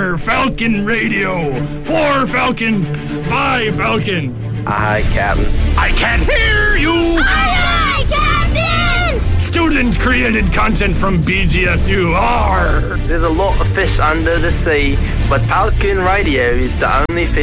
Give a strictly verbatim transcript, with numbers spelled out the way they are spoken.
R, Falcon Radio. Four Falcons, five Falcons. Aye, Captain. I can't hear you. Aye, aye, Captain. Student-created content from B G S U R. There's a lot of fish under the sea, but Falcon Radio is the only fish